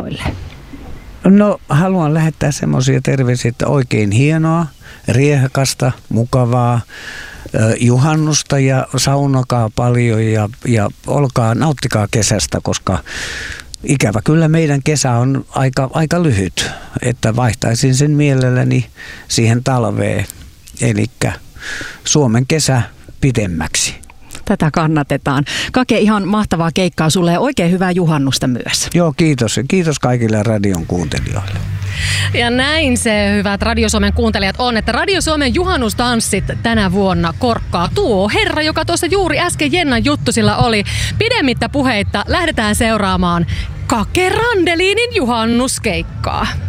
keikoille? No haluan lähettää semmoisia terveisiä, että oikein hienoa, riehakasta, mukavaa juhannusta ja saunokaa paljon ja nauttikaa kesästä, koska ikävä kyllä meidän kesä on aika lyhyt, että vaihtaisin sen mielelläni siihen talveen, eli Suomen kesä pidemmäksi. Tätä kannatetaan. Kake, ihan mahtavaa keikkaa sulle ja oikein hyvää juhannusta myös. Joo, kiitos. Kiitos kaikille radion kuuntelijoille. Ja näin se, hyvät Radio Suomen kuuntelijat, on, että Radio Suomen juhannustanssit tänä vuonna korkkaa tuo herra, joka tuossa juuri äsken Jennan juttusilla oli. Pidemmittä puheitta lähdetään seuraamaan Kake Randeliinin juhannuskeikkaa.